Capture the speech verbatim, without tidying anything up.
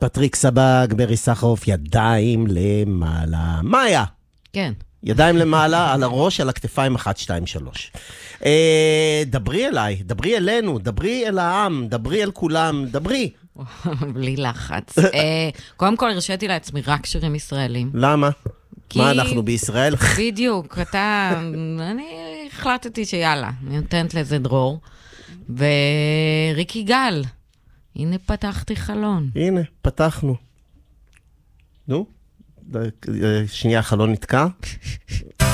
פטריק סבג, ברי סחרוף, ידיים למעלה. מאיה. כן. ידיים למעלה, על הראש, על הכתפיים, אחת, שתיים, שלוש. אה, דברי אליי, דברי אלינו, דברי אל העם, דברי אל כולם, דברי. בלי לחץ. קודם כל, הרשיתי לעצמי רק שירים ישראלים. למה? מה אנחנו בישראל? בדיוק, אתה... אני החלטתי שיאללה, אני נותנת לזה דרור. וריקי גל, הנה פתחתי חלון. הנה, פתחנו. נו? שנייה, החלון נתקע.